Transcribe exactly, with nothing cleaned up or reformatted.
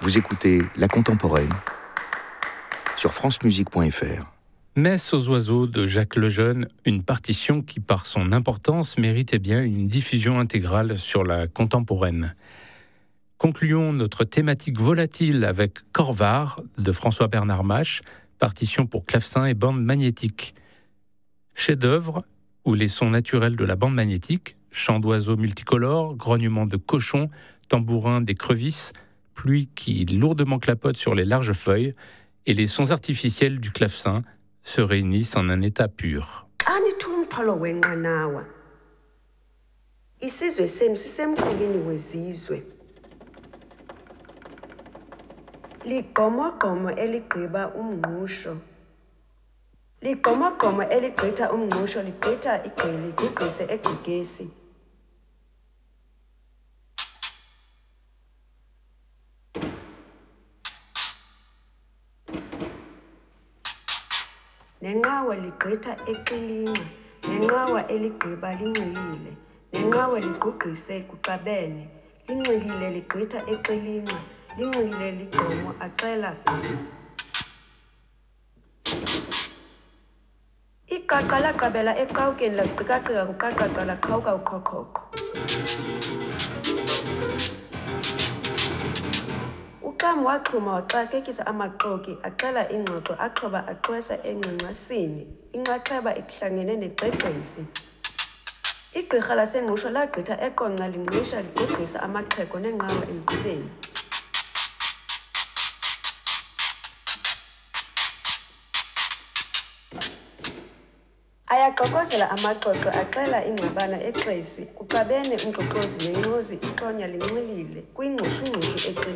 Vous écoutez La Contemporaine sur francemusique point f r. Messe aux oiseaux de Jacques Lejeune, une partition qui, par son importance, méritait bien une diffusion intégrale sur La Contemporaine. Concluons notre thématique volatile avec Corvar de François-Bernard Mach, partition pour clavecin et bande magnétique. Chef-d'œuvre où les sons naturels de la bande magnétique, chants d'oiseaux multicolores, grognements de cochons, tambourins d'écrevisses, pluie qui lourdement clapote sur les larges feuilles et les sons artificiels du clavecin se réunissent en un état pur. Anithumtholo wenqanawa. Isizwe senu sisemkhulwini wezizwe. Ligqomogqomo eligqiba umngqusho. Ligqomogqomo eligqitha umngqusho ligqitha igqili ligqise egqigesi. Nenqawa ligqitha eqilinga, nenqawa eligqiba linxilile, nenqawa ligqugqise kuqabene, linxilile ligqitha eqilinga, linxilile ligqomo axela. Iqaqa laqabela eqawukeni laziqikaqika kuqaqaqa laqhawuka uqhoqhoqo. Uqam waxhuma waxakekisa amaxoki axela ingxoxo axhoba axwesa engxengxasini inxaxheba ihlangene negqegqisi. Igqirha lasengqusho lagqitha eqonca lingqisha ligqugqisa amaxhego nenqawa emqubeni. Ayaxokozela amaxoxo axela ingxabana exesi kuqabene umxoxozi nenqozi ixonya linxilile kwingqushungqushu eqelile.